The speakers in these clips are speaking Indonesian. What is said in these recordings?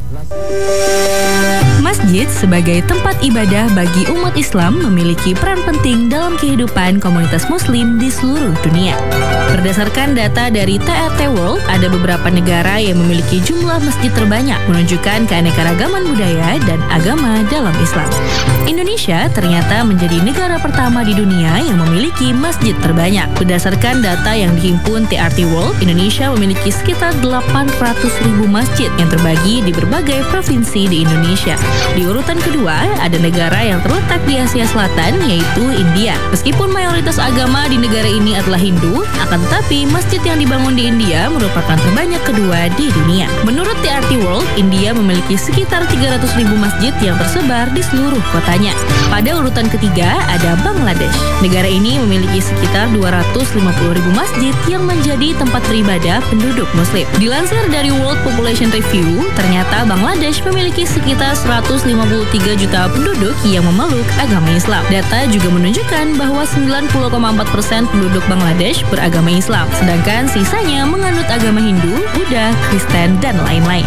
Masjid sebagai tempat ibadah bagi umat Islam memiliki peran penting dalam kehidupan komunitas muslim di seluruh dunia. Berdasarkan data dari TRT World, ada beberapa negara yang memiliki jumlah masjid terbanyak, menunjukkan keanekaragaman budaya dan agama dalam Islam. Indonesia ternyata menjadi negara pertama di dunia yang memiliki masjid terbanyak. Berdasarkan data yang dihimpun TRT World, Indonesia memiliki sekitar 800.000 masjid yang terbagi di berbagai provinsi di Indonesia. Di urutan kedua, ada negara yang terletak di Asia Selatan, yaitu India. Meskipun mayoritas agama di negara ini adalah Hindu, akan tetapi masjid yang dibangun di India merupakan terbanyak kedua di dunia. Menurut TRT World, India memiliki sekitar 300.000 masjid yang tersebar di seluruh kotanya. Pada urutan ketiga, ada Bangladesh. Negara ini memiliki sekitar 250.000 masjid yang menjadi tempat beribadah penduduk muslim. Dilansir dari World Population Review, ternyata Bangladesh memiliki sekitar 153 juta penduduk yang memeluk agama Islam. Data juga menunjukkan bahwa 90,4% penduduk Bangladesh beragama Islam, sedangkan sisanya menganut agama Hindu, Buddha, Kristen, dan lain-lain.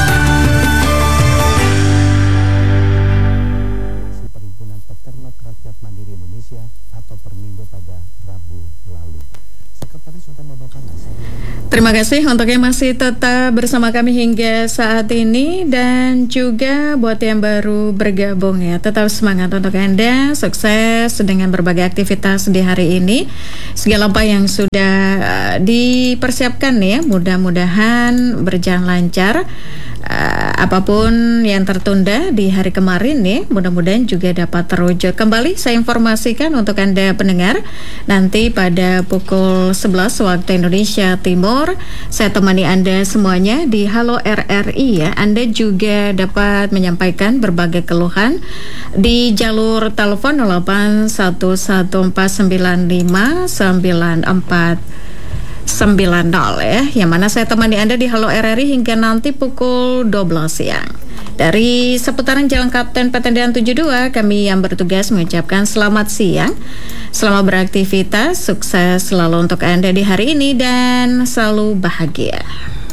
Perhimpunan Peternak Rakyat Mandiri Indonesia atau Permindo pada Rabu lalu. Sekretaris Utama Bapak Nas. Terima kasih untuk yang masih tetap bersama kami hingga saat ini, dan juga buat yang baru bergabung ya, tetap semangat untuk Anda, sukses dengan berbagai aktivitas di hari ini. Segala apa yang sudah dipersiapkan ya, mudah-mudahan berjalan lancar. Apapun yang tertunda di hari kemarin ya, mudah-mudahan juga dapat terwujud. Kembali saya informasikan untuk Anda pendengar, nanti pada pukul 11 waktu Indonesia Timur, saya temani Anda semuanya di Halo RRI ya. Anda juga dapat menyampaikan berbagai keluhan di jalur telepon 0811459490 ya, yang mana saya temani Anda di Halo RRI hingga nanti pukul 12 siang. Dari seputaran Jalan Kapten Petendian 72, kami yang bertugas mengucapkan selamat siang, selamat beraktivitas, sukses selalu untuk Anda di hari ini, dan selalu bahagia.